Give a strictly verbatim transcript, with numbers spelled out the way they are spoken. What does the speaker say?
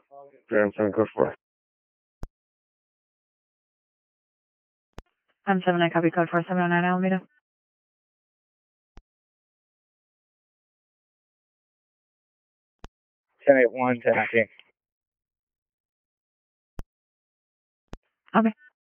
Grand seven, code four. I'm seven, I copy code four seven oh nine Alameda. ten eight one, ten nineteen. Okay.